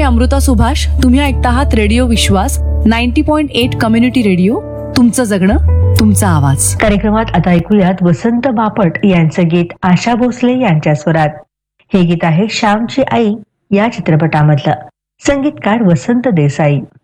मी अमृता सुभाष. तुम्ही ऐकता आहात रेडिओ विश्वास 90.8 कम्युनिटी रेडिओ. तुमचं जगणं, तुमचा आवाज. कार्यक्रमात आता ऐकूयात वसंत बापट यांचं गीत आशा भोसले यांच्या स्वरात. हे गीत आहे श्यामची आई या चित्रपटामधलं. संगीतकार वसंत देसाई.